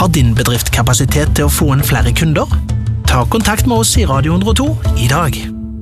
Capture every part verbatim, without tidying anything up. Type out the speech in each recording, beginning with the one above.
Har din bedrift kapasitet til å få inn flere kunder? Ta kontakt med oss i Radio hundre og to i dag.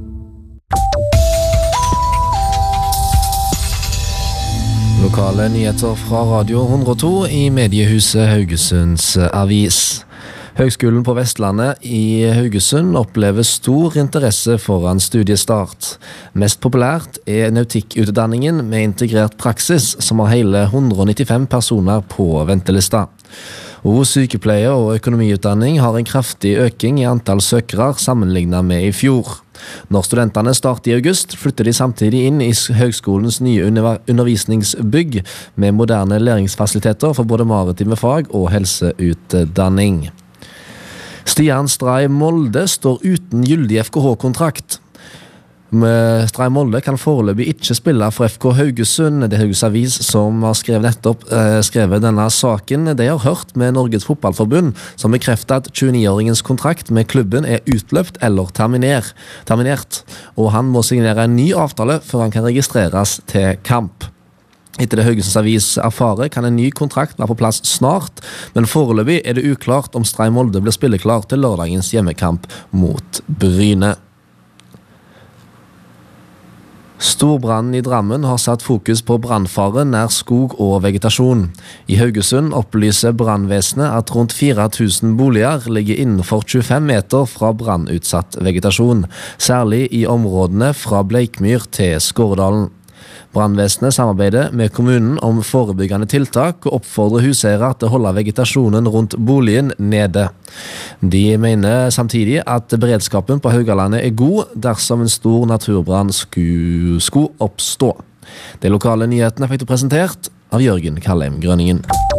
Lokale nyheter fra Radio hundre og to i mediehuset Haugesunds Avis. Høgskolen på Vestlandet i Haugesund opplever stor interesse foran studiestart. Mest populært er nautikkutdanningen med integrert praksis, som har hele hundre og nittifem personer på ventelista. Og sykepleie- og økonomiutdanning har en kraftig øking i antall søkere sammenlignet med i fjor. Når studentene starter i august, flytter de samtidig inn i høgskolens nye undervisningsbygg med moderne læringsfasiliteter for både maritime fag og helseutdanning. Stian Stray Molde står uten gyldig F K H-kontrakt. Stray Molde kan foreløpig ikke spille for F K Haugesund. Det er Hauges Avis som har skrevet nettopp eh, skrevet denne saken. De har hørt med Norges Fotballforbund, som bekrefter at tjueni-åringens kontrakt med klubben er utløpt eller terminer, terminert, og han må signere en ny avtale før han kan registreres til kamp. Etter det Haugesunds Avis erfarer kan en ny kontrakt være på plass snart, men foreløpig er det uklart om Stray Molde blir spilleklar til lørdagens hjemmekamp mot Bryne. Storbrannen i Drammen har satt fokus på brannfare nær skog og vegetasjon. I Haugesund opplyser brannvesenet at rundt fire tusen boliger ligger innenfor tjuefem meter fra brannutsatt vegetasjon, særlig i områdene fra Bleikmyr til Skåredalen. Brannvesenet samarbeider med kommunen om forebyggende tiltak og oppfordrer huseiere til å holde vegetasjonen rundt boligen nede. De mener samtidig at beredskapen på Haugalandet er god dersom en stor naturbrann skulle, skulle oppstå. De lokale nyhetene fikk du presentert av Jørgen Kallheim Grønningen.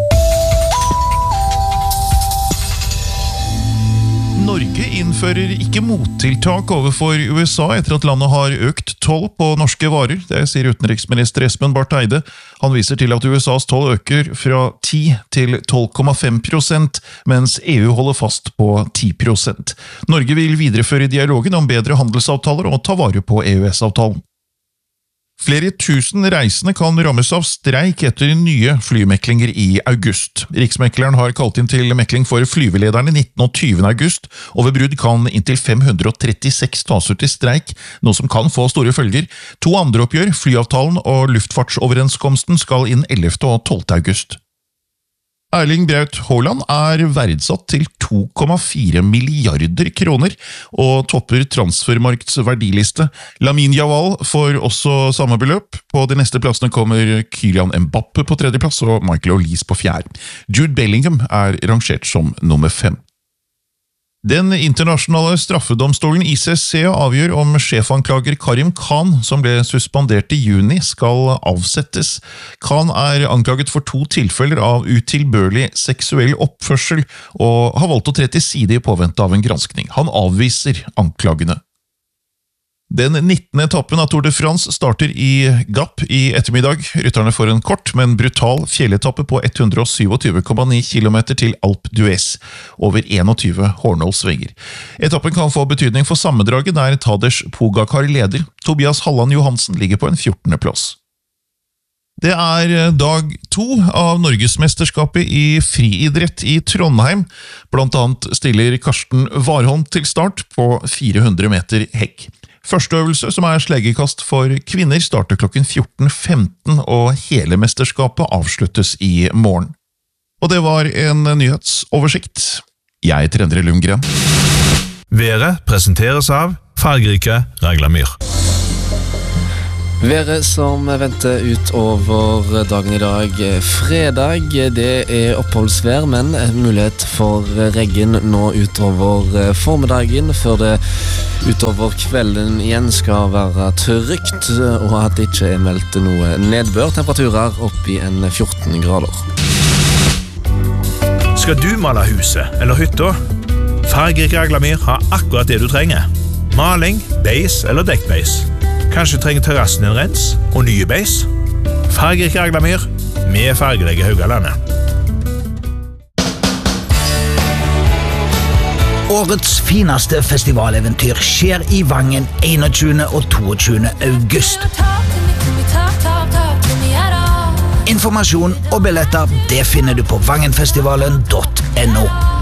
Norge innfører ikke mottiltak overfor U S A etter at landet har økt toll på norske varer. Det sier utenriksminister Espen Barth Eide. Han viser til at U S A's toll øker fra ti til tolv komma fem prosent, mens E U holder fast på ti prosent. Norge vil videreføre dialogen om bedre handelsavtaler og ta vare på E U S-avtalen. Flere tusen reisende kan rammes av streik etter nye flymeklinger i august. Riksmekleren har kalt inn til mekling for flyvelederne nittende og tyvende august, og ved brudd kan inntil fem hundre og trettiseks tas ut i streik, noe som kan få store følger. To andre oppgjør, flyavtalen og luftfartsoverenskomsten, skal inn ellevte og tolvte august. Erling Braut Haaland er verdsatt til to komma fire milliarder kroner og topper transfermarkts verdiliste. Lamine Yamal får også samme beløp. På de neste plassene kommer Kylian Mbappe på tredje plass og Michael Olise på fjerde. Jude Bellingham er rangert som nummer fem. Den internasjonale straffedomstolen I C C avgjør om sjefanklager Karim Khan, som ble suspendert i juni, skal avsettes. Khan er anklaget for to tilfeller av utilbørlig seksuell oppførsel, og har valgt å tre til side i påvente av en granskning. Han avviser anklagene. Den nittende etappen av Tour de France starter i Gap i ettermiddag. Rytterne får en kort, men brutal fjelletappe på hundre og syttisju komma ni kilometer til Alpe d'Huez, over tjueen hårnålsvenger. Etappen kan få betydning for sammendraget der Tadej Pogacar leder. Tobias Halland Johansen ligger på en fjortende plass. Det er dag to av Norgesmesterskapet i friidrett i Trondheim. Blant annet stiller Karsten Warholm til start på fire hundre meter hekk. Første øvelse, som er sleggekast for kvinner, starter klokken fjorten femten, og hele mesterskapet avsluttes i morgen. Og det var en nyhetsoversikt. Jeg heter Endre Lundgren. Været presenteres av fargerike Raglamyr. Været som venter ut over dagen i dag. Fredag, det er oppholdsvær, men mulighet for regn nå utover formiddagen, før det utover kvelden igjen skal være trygt, og at det ikke er meldt noe nedbør. Temperaturer opp i en fjorten grader. Skal du male huset eller hytta? Fargerik Raglamyr har akkurat det du trenger. Maling, beis eller dekkbeis. Kanskje trenger terrassen en rens og nye beis? Fargerik Raglamyr med fargerike Haugalandet. Årets fineste festivaleventyr skjer i Vangen enogtjuende og toogtjuende august. Informasjon og billetter det finner du på vangenfestivalen punktum no.